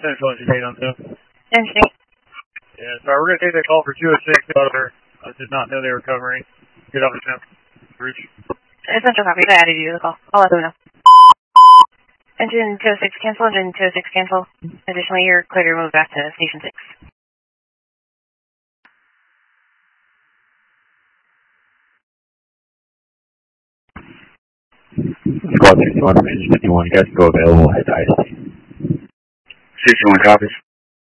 Central Engine 8 on 2. Engine 8. Yeah, sorry, we're going to take that call for 206. I did not know they were covering. Get off the 10th. Reach. Essential copy. I added you to the call. I'll let them know. Engine 206 cancel. Engine 206 cancel. Additionally, you're clear to move back to Station 6. Squad 61, Engine 51, you guys go available, head to ISD. 61 copies.